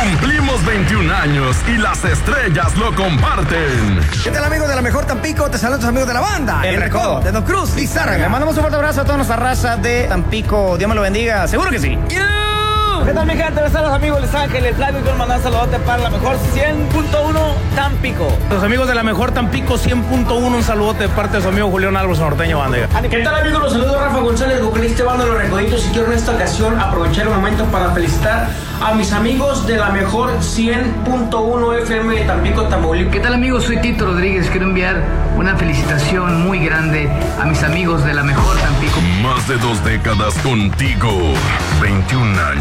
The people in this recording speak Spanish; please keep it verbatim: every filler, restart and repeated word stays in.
Cumplimos veintiún años y las estrellas lo comparten. ¿Qué tal, amigos de la Mejor Tampico? Te saludan tus amigos de la banda. El Recodo. De Don Cruz, Lizárraga. Le mandamos un fuerte abrazo a toda nuestra raza de Tampico. Dios me lo bendiga. Seguro que sí. ¿Qué tal, mi gente? Les saludos, amigos de Los Ángeles. Flavio, quiero mandar un saludote para la Mejor cien punto uno Tampico. Los amigos de la Mejor Tampico cien punto uno, un saludote de parte de su amigo Julián Álvarez Norteño Banda. ¿Qué tal, amigos? Los saludos Rafa González, vocalista Banda Los Recoditos, y quiero en esta ocasión aprovechar el momento para felicitar a mis amigos de la Mejor cien punto uno F M de Tampico, Tamaulipas. ¿Qué tal, amigos? Soy Tito Rodríguez. Quiero enviar una felicitación muy grande a mis amigos de la Mejor Tampico. Más de dos décadas contigo. veintiún años.